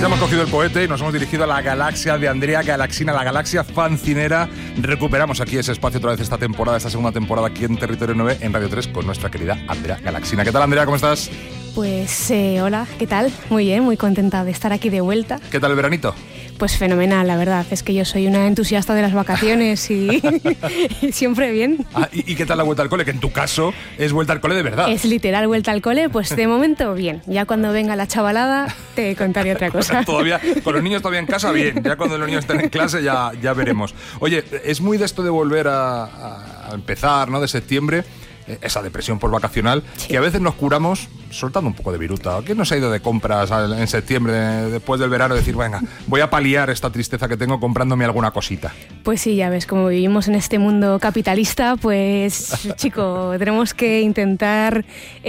hemos cogido el cohete y nos hemos dirigido a la galaxia de Andrea Galaxina, la galaxia fancinera. Recuperamos aquí ese espacio otra vez esta temporada, esta segunda temporada aquí en Territorio 9, en Radio 3, con nuestra querida Andrea Galaxina. ¿Qué tal, Andrea? ¿Cómo estás? Pues hola, ¿qué tal? Muy bien, muy contenta de estar aquí de vuelta. ¿Qué tal el veranito? Pues fenomenal, la verdad. Es que yo soy una entusiasta de las vacaciones y siempre bien. ¿Y qué tal la vuelta al cole? Que en tu caso es vuelta al cole de verdad. Es literal vuelta al cole, pues de momento bien. Ya cuando venga la chavalada te contaré otra cosa. Todavía, con los niños todavía en casa, bien. Ya cuando los niños estén en clase ya veremos. Oye, es muy de esto de volver a empezar, ¿no? De septiembre. Esa depresión por vacacional, sí. Que a veces nos curamos soltando un poco de viruta. ¿Quién nos ha ido de compras en septiembre, después del verano, decir, venga, voy a paliar esta tristeza que tengo comprándome alguna cosita? Pues sí, ya ves, como vivimos en este mundo capitalista, pues chico, tenemos que intentar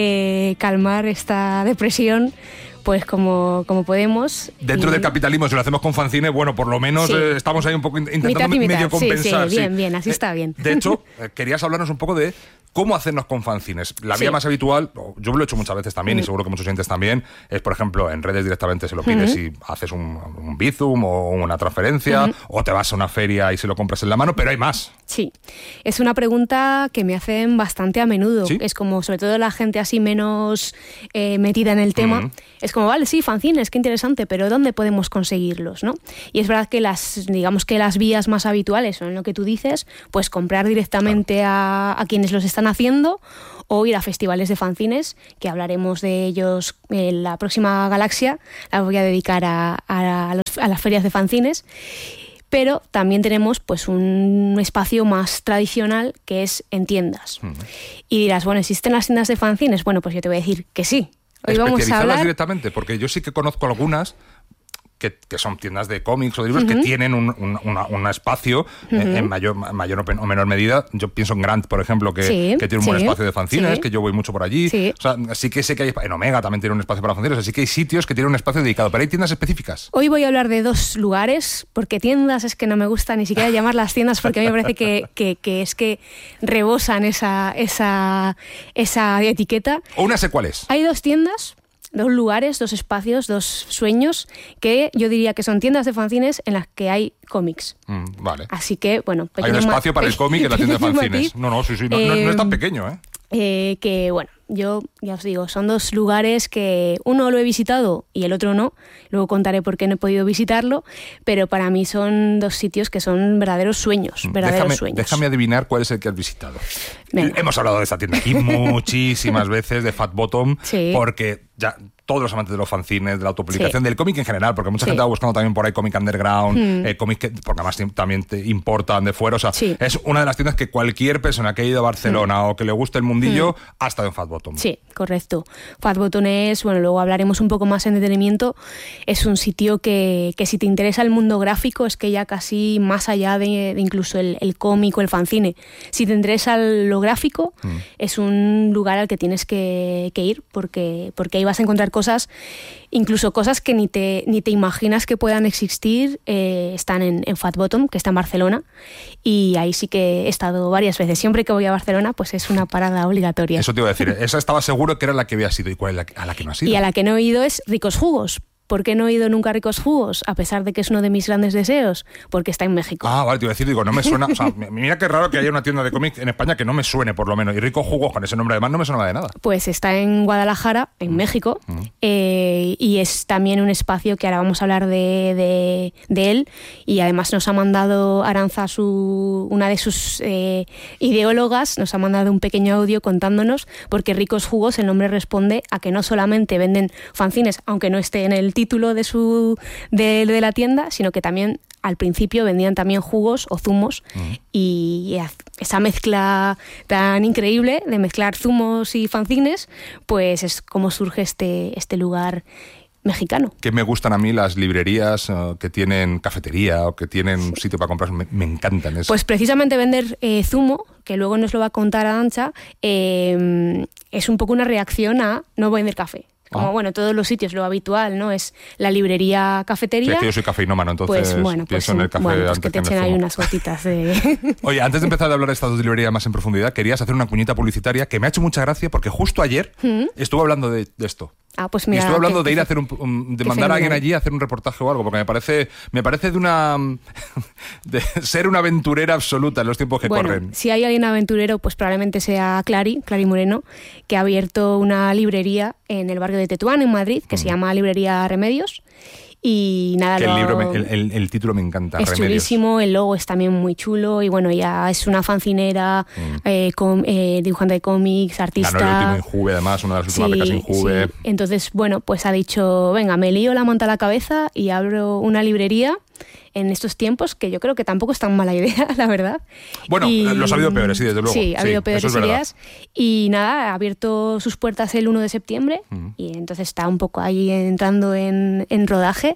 calmar esta depresión pues como podemos. Dentro del capitalismo, si lo hacemos con fanzine, bueno, por lo menos sí. Estamos ahí un poco intentando medio compensar. Sí, bien, así está bien. De hecho, querías hablarnos un poco de cómo hacernos con fanzines. La vía más habitual, yo lo he hecho muchas veces también y seguro que muchos oyentes también, es, por ejemplo, en redes directamente se lo pides y haces un Bizum o una transferencia o te vas a una feria y se lo compras en la mano, pero hay más. Sí, es una pregunta que me hacen bastante a menudo. ¿Sí? Es como, sobre todo la gente así menos metida en el tema, es como, vale, sí, fanzines, qué interesante, pero ¿dónde podemos conseguirlos, no? Y es verdad que las vías más habituales son lo que tú dices, pues comprar directamente a quienes los están haciendo o ir a festivales de fanzines, que hablaremos de ellos en la próxima galaxia, la voy a dedicar a las ferias de fanzines. Pero también tenemos pues un espacio más tradicional que es en tiendas. Y dirás, bueno, ¿existen las tiendas de fanzines? Bueno, pues yo te voy a decir que sí. Hoy vamos a hablar directamente, porque yo sí que conozco algunas que son tiendas de cómics o de libros que tienen un espacio en mayor o menor medida. Yo pienso en Grant, por ejemplo, que tiene un buen espacio de fanzines, que yo voy mucho por allí. Sí. O sea, sí que sé que hay, en Omega también tiene un espacio para fanzines, así que hay sitios que tienen un espacio dedicado, pero hay tiendas específicas. Hoy voy a hablar de dos lugares, porque tiendas es que no me gusta ni siquiera llamarlas tiendas, porque a mí me parece que es que rebosan esa etiqueta. O una sé cuál es. Hay dos tiendas, dos lugares, dos espacios, dos sueños que yo diría que son tiendas de fanzines en las que hay cómics. Vale. Así que, bueno... Hay un espacio para el cómic en la tienda de fanzines. No, sí, no es tan pequeño, ¿eh? Que, bueno, yo ya os digo, son dos lugares que uno lo he visitado y el otro no. Luego contaré por qué no he podido visitarlo, pero para mí son dos sitios que son verdaderos sueños, sueños. Déjame adivinar cuál es el que has visitado. Venga. Hemos hablado de esta tienda aquí muchísimas veces, de Fat Bottom, porque ya todos los amantes de los fanzines, de la autopublicación, del cómic en general, porque mucha gente va buscando también por ahí cómic underground, cómic porque además también te importan de fuera. O sea, es una de las tiendas que cualquier persona que ha ido a Barcelona o que le guste el mundillo ha estado en Fat Bottom. Sí, correcto. Fat Bottom es, bueno, luego hablaremos un poco más en detenimiento, es un sitio que si te interesa el mundo gráfico, es que ya casi más allá de incluso el cómic o el fanzine, si te interesa lo gráfico, es un lugar al que tienes que ir, porque ahí vas a encontrar cosas, incluso cosas que ni te imaginas que puedan existir, están en Fat Bottom, que está en Barcelona, y ahí sí que he estado varias veces. Siempre que voy a Barcelona, pues es una parada obligatoria. Eso te iba a decir, esa estaba seguro que era la que habías ido. ¿Y cuál es a la que no has ido? Y a la que no he ido es Ricos Jugos. ¿Por qué no he ido nunca a Ricos Jugos? A pesar de que es uno de mis grandes deseos, porque está en México. Ah, vale, te iba a decir, no me suena. O sea, mira qué raro que haya una tienda de cómic en España que no me suene, por lo menos. Y Ricos Jugos, con ese nombre además, no me suena de nada. Pues está en Guadalajara, en México, y es también un espacio que ahora vamos a hablar de él. Y además nos ha mandado Aranza, una de sus ideólogas, nos ha mandado un pequeño audio contándonos, porque Ricos Jugos, el nombre responde a que no solamente venden fanzines, aunque no esté en el título de la tienda, sino que también al principio vendían también jugos o zumos y esa mezcla tan increíble de mezclar zumos y fanzines, pues es como surge este lugar mexicano. Que me gustan a mí las librerías que tienen cafetería o que tienen un sitio para comprar, me encantan eso. Pues precisamente vender zumo, que luego nos lo va a contar Arantxa, es un poco una reacción a no vender café. Como, bueno, todos los sitios lo habitual, ¿no? Es la librería cafetería. Sí, es que yo soy cafeinómano, entonces pienso en el café antes que te en el echen ahí zumo. unas gotitas de... Oye, antes de empezar a hablar de estas dos librerías más en profundidad, querías hacer una cuñita publicitaria que me ha hecho mucha gracia porque justo ayer estuve hablando de esto. Pues mira, y estuve hablando de ir a hacer de mandar a alguien allí a hacer un reportaje o algo, porque me parece de ser una aventurera absoluta en los tiempos que corren. Si hay alguien aventurero, pues probablemente sea Clary Moreno, que ha abierto una librería en el barrio de Tetuán, en Madrid, que se llama Librería Remedios. Y nada, el título me encanta. Es Remedios. Chulísimo, el logo es también muy chulo y bueno, ya es una fancinera, dibujante de cómics, artista. Ganó el último Injuve, además, una de las últimas becas Injuve. Sí. Entonces, bueno, pues ha dicho, venga, me lío la manta a la cabeza y abro una librería en estos tiempos, que yo creo que tampoco es tan mala idea, la verdad. Bueno, los ha habido peores, sí, desde luego. Sí, ha habido peores ideas. Y nada, ha abierto sus puertas el 1 de septiembre y entonces está un poco ahí entrando en rodaje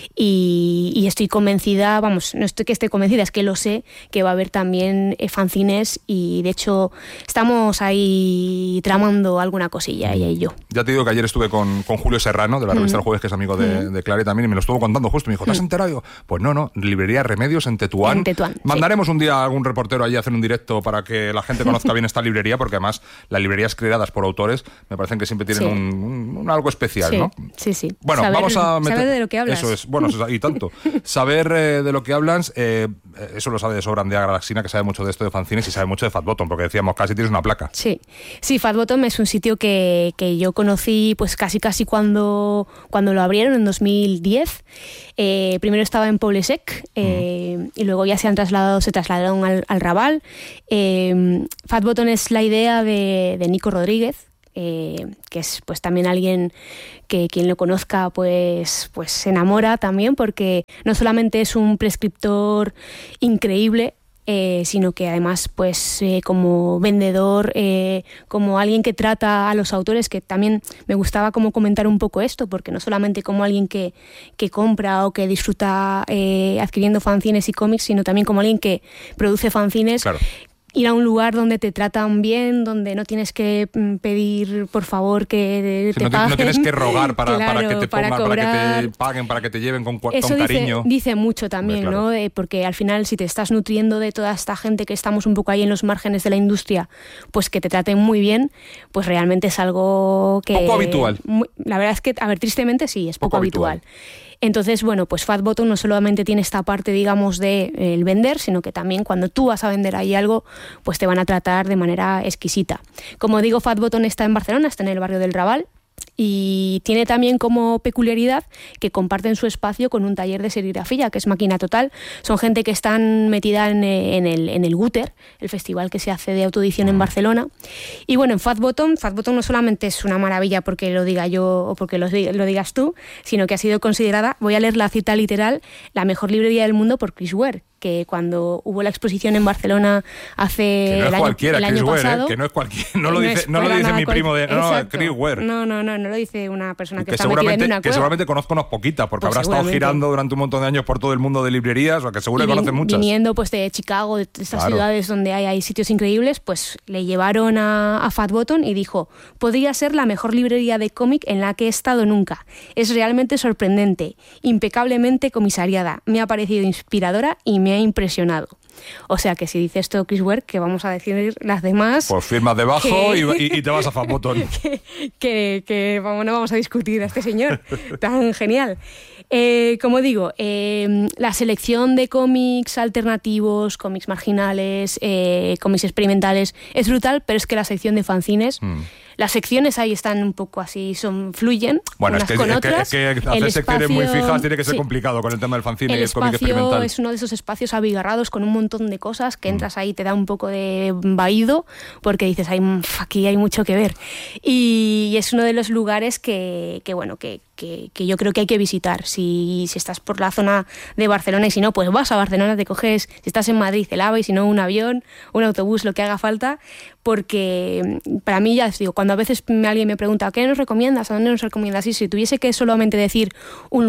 y estoy convencida, vamos, no estoy que esté convencida, es que lo sé, que va a haber también fanzines y de hecho estamos ahí tramando alguna cosilla, ella y yo. Ya te digo que ayer estuve con Julio Serrano, de la revista El Jueves, que es amigo de Clary también, y me lo estuvo contando justo, me dijo, ¿te has enterado? Pues no, Librería Remedios en Tetuán. En Tetuán, mandaremos un día a algún reportero allí a hacer un directo para que la gente conozca bien esta librería, porque además las librerías creadas por autores me parecen que siempre tienen un algo especial, ¿no? Sí. Bueno, vamos a meter... Saber de lo que hablas. Eso es, bueno, y tanto. Saber de lo que hablas, eso lo sabe de sobra Andrea Galaxina, que sabe mucho de esto de fanzines y sabe mucho de Fat Bottom, porque decíamos, casi tienes una placa. Sí, Fat Bottom es un sitio que yo conocí pues casi cuando lo abrieron en 2010. Primero estaba en Poblesec y luego ya se trasladaron al Raval. Fat Bottom es la idea de Nico Rodríguez, que es pues también alguien que quien lo conozca pues se enamora también, porque no solamente es un prescriptor increíble, sino que además pues como vendedor, como alguien que trata a los autores, que también me gustaba como comentar un poco esto, porque no solamente como alguien que compra o que disfruta adquiriendo fanzines y cómics, sino también como alguien que produce fanzines. Claro. Ir a un lugar donde te tratan bien, donde no tienes que pedir, por favor, que te paguen. No tienes que rogar para que te pongan, para que te paguen, para que te lleven con cariño. Dice mucho también, claro. ¿No? Porque al final, si te estás nutriendo de toda esta gente que estamos un poco ahí en los márgenes de la industria, pues que te traten muy bien, pues realmente es algo que... Poco habitual. La verdad es que, a ver, tristemente sí, es poco habitual. Entonces, bueno, pues Fat Bottom no solamente tiene esta parte, digamos, de el vender, sino que también cuando tú vas a vender ahí algo, pues te van a tratar de manera exquisita. Como digo, Fat Bottom está en Barcelona, está en el barrio del Raval, y tiene también como peculiaridad que comparten su espacio con un taller de serigrafía, que es Máquina Total. Son gente que están metida en el Guter, el festival que se hace de autoedición en Barcelona. Y bueno, en Fat Bottom no solamente es una maravilla porque lo diga yo o porque lo digas tú, sino que ha sido considerada, voy a leer la cita literal, la mejor librería del mundo por Chris Ware, que cuando hubo la exposición en Barcelona hace el año pasado... Que no es cualquiera, no lo dice mi primo Chris Ware. No lo dice una persona que está metida en una cueva. Que seguramente conozco unas poquitas, porque habrá estado girando durante un montón de años por todo el mundo de librerías, o que seguro que conoce muchas. Viniendo pues de Chicago, de estas ciudades donde hay sitios increíbles, pues le llevaron a Fat Bottom y dijo, podría ser la mejor librería de cómic en la que he estado nunca. Es realmente sorprendente, impecablemente comisariada, me ha parecido inspiradora y me ha impresionado. O sea que si dice esto Chris Ware, que vamos a decir las demás... Pues firmas debajo y te vas a Fat Bottom. que no vamos a discutir a este señor tan genial. Como digo, la selección de cómics alternativos, cómics marginales, cómics experimentales es brutal, pero es que la sección de fanzines... Las secciones ahí están un poco así, fluyen unas con otras. Es que hacer secciones muy fijas tiene que ser complicado con el tema del fanzine y el cómic experimental. Es uno de esos espacios abigarrados con un montón de cosas que entras ahí, te da un poco de vaído porque dices, aquí hay mucho que ver. Y es uno de los lugares que yo creo que hay que visitar. Si estás por la zona de Barcelona y si no, pues vas a Barcelona, te coges, si estás en Madrid, el AVE y si no, un avión, un autobús, lo que haga falta, porque para mí, ya os digo, cuando a veces alguien me pregunta ¿qué nos recomiendas? ¿A dónde nos recomiendas? Y si tuviese que solamente decir un lugar,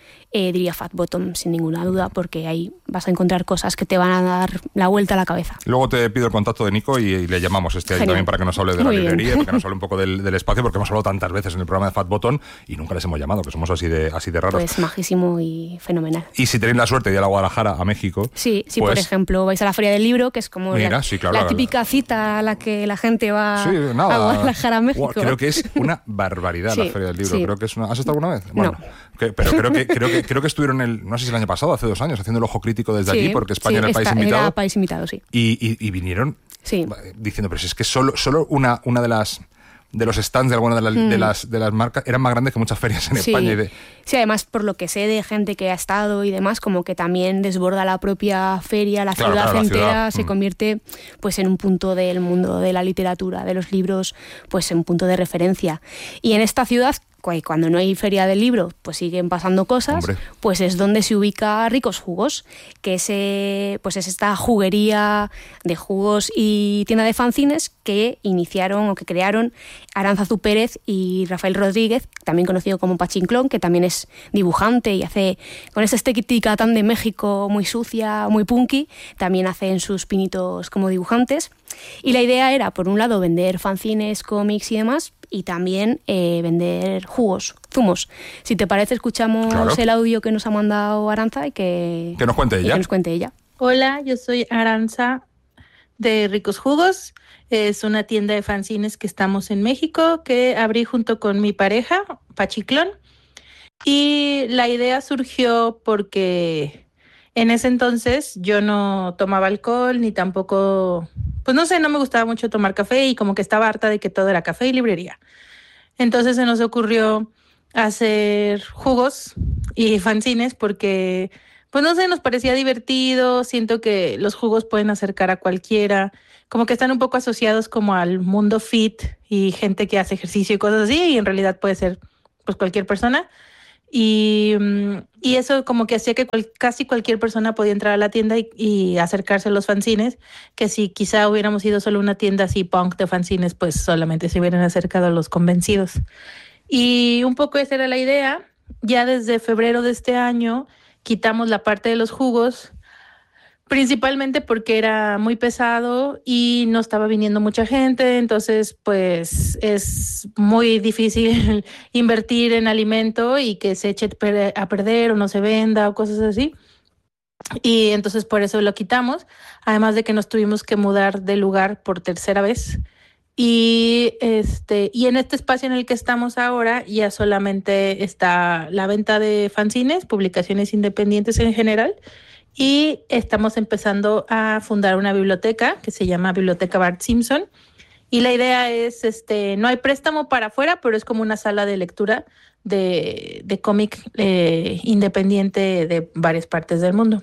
diría Fat Bottom sin ninguna duda, porque ahí vas a encontrar cosas que te van a dar la vuelta a la cabeza. Luego te pido el contacto de Nico y le llamamos año también para que nos hable de la librería, para que nos hable un poco del espacio, porque hemos hablado tantas veces en el programa de Fat Bottom y nunca les hemos llamado, que somos así de raros. Pues majísimo y fenomenal. Y si tenéis la suerte de ir a Guadalajara, a México... Sí, pues, por ejemplo, vais a la Feria del Libro, que es como la típica cita a la que la gente va a Guadalajara, a México. Creo que es una barbaridad la Feria del Libro. Creo que es una... ¿Has estado alguna vez? Bueno, no. Pero creo que estuvieron no sé si el año pasado, hace 2 años, haciendo el ojo crítico desde allí, porque España era el país invitado. Era país invitado, sí. Y vinieron diciendo, pero si es que solo una de los stands de alguna de las marcas eran más grandes que muchas ferias en España. Sí, además, por lo que sé de gente que ha estado y demás, como que también desborda la propia feria, la ciudad entera se convierte pues en un punto del mundo de la literatura, de los libros, pues en un punto de referencia. Y en esta ciudad, cuando no hay feria del libro, pues siguen pasando cosas. Hombre. Pues es donde se ubica Ricos Jugos, que es esta juguería de jugos y tienda de fanzines que iniciaron o que crearon Aránzazu Pérez y Rafael Rodríguez, también conocido como Pachinclón, que también es dibujante y hace, con esa estética tan de México, muy sucia, muy punky, también hacen sus pinitos como dibujantes. Y la idea era, por un lado, vender fanzines, cómics y demás, y también vender zumos. Si te parece, escuchamos el audio que nos ha mandado Aranza y que nos cuente ella. Hola, yo soy Aranza de Ricos Jugos. Es una tienda de fanzines que estamos en México, que abrí junto con mi pareja, Pachiclón. Y la idea surgió porque en ese entonces yo no tomaba alcohol ni tampoco... Pues no sé, no me gustaba mucho tomar café y como que estaba harta de que todo era café y librería. Entonces se nos ocurrió hacer jugos y fanzines porque, pues no sé, nos parecía divertido. Siento que los jugos pueden acercar a cualquiera, como que están un poco asociados como al mundo fit y gente que hace ejercicio y cosas así, y en realidad puede ser pues cualquier persona. Y eso como que hacía que casi cualquier persona podía entrar a la tienda y acercarse a los fanzines, que si quizá hubiéramos ido solo una tienda así punk de fanzines, pues solamente se hubieran acercado a los convencidos. Y un poco esa era la idea. Ya desde febrero de este año quitamos la parte de los jugos, principalmente porque era muy pesado y no estaba viniendo mucha gente, entonces pues es muy difícil invertir en alimento y que se eche a perder o no se venda o cosas así. Y entonces por eso lo quitamos, además de que nos tuvimos que mudar de lugar por 3ª vez. Y en este espacio en el que estamos ahora ya solamente está la venta de fanzines, publicaciones independientes en general. Y estamos empezando a fundar una biblioteca que se llama Biblioteca Bart Simpson. Y la idea es, no hay préstamo para afuera, pero es como una sala de lectura de cómic independiente de varias partes del mundo.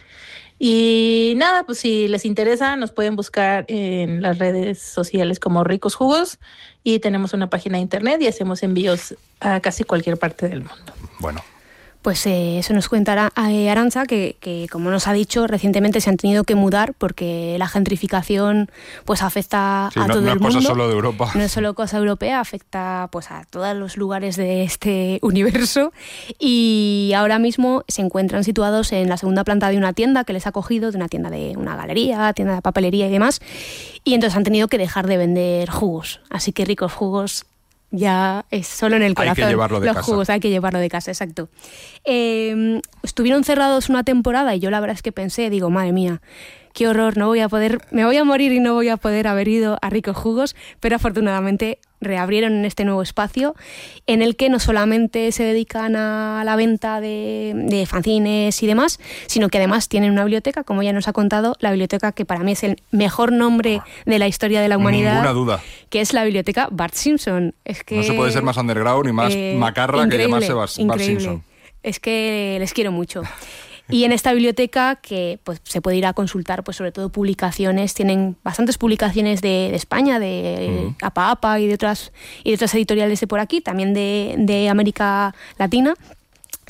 Y nada, pues si les interesa, nos pueden buscar en las redes sociales como Ricos Jugos y tenemos una página de internet y hacemos envíos a casi cualquier parte del mundo. Bueno. Pues eso nos cuenta Aranza, que como nos ha dicho, recientemente se han tenido que mudar porque la gentrificación pues afecta a todo el mundo. No es cosa solo de Europa. No es solo cosa europea, afecta pues a todos los lugares de este universo. Y ahora mismo se encuentran situados en la segunda planta de una tienda que les ha cogido, de una tienda de una galería, tienda de papelería y demás. Y entonces han tenido que dejar de vender jugos. Así que Ricos Jugos ya es solo en el corazón. Hay que llevarlo de los casa. Jugos, hay que llevarlo de casa, exacto. Estuvieron cerrados una temporada y yo la verdad es que pensé, digo, madre mía, qué horror, me voy a morir y no voy a poder haber ido a Ricos Jugos, pero afortunadamente reabrieron en este nuevo espacio en el que no solamente se dedican a la venta de fanzines y demás, sino que además tienen una biblioteca, como ya nos ha contado, la biblioteca que para mí es el mejor nombre de la historia de la humanidad. Ninguna duda. Que es la biblioteca Bart Simpson. Es que, no se puede ser más underground y más macarra que llamarse Bart Simpson. Es que les quiero mucho. Y en esta biblioteca, que pues se puede ir a consultar pues sobre todo publicaciones, tienen bastantes publicaciones de España, de APA y de otras editoriales de por aquí, también de América Latina.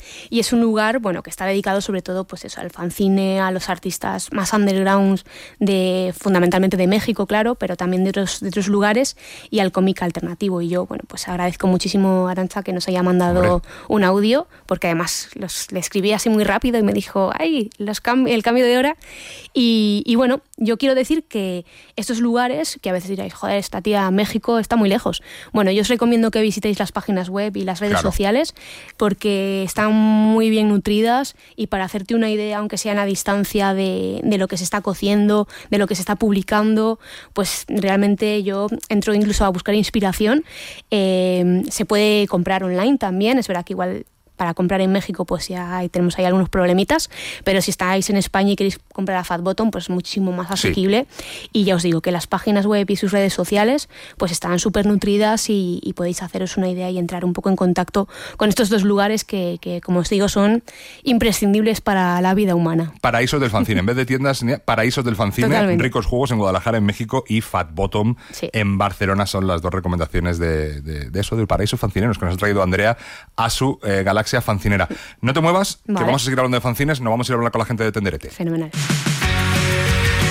y es un lugar, bueno, que está dedicado sobre todo, pues eso, al fanzine, a los artistas más undergrounds fundamentalmente de México, claro, pero también de otros lugares, y al cómic alternativo. Y yo, bueno, pues agradezco muchísimo a Arantxa que nos haya mandado un audio, porque además le escribí así muy rápido y me dijo, ¡ay! El cambio de hora. Y bueno, yo quiero decir que estos lugares, que a veces diréis, joder, esta tía México está muy lejos. Bueno, yo os recomiendo que visitéis las páginas web y las redes sociales, porque están muy bien nutridas, y para hacerte una idea, aunque sea en la distancia de lo que se está cociendo, de lo que se está publicando, pues realmente yo entro incluso a buscar inspiración. Se puede comprar online también, es verdad que igual para comprar en México pues ya tenemos ahí algunos problemitas, pero si estáis en España y queréis comprar a Fat Bottom, pues es muchísimo más asequible. Y ya os digo que las páginas web y sus redes sociales pues están súper nutridas, y podéis haceros una idea y entrar un poco en contacto con estos dos lugares que, como os digo, son imprescindibles para la vida humana. Paraísos del fanzine, en vez de tiendas, paraísos del fanzine. Totalmente. Ricos Jugos en Guadalajara, en México, y Fat Bottom en Barcelona son las dos recomendaciones de eso, del paraíso fancineros que nos ha traído Andrea a su galaxia fancinera. No te muevas, que vamos a seguir hablando de fanzines, no vamos a ir a hablar con la gente de Tenderete. Fenomenal.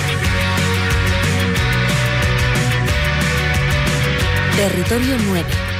Territorio 9.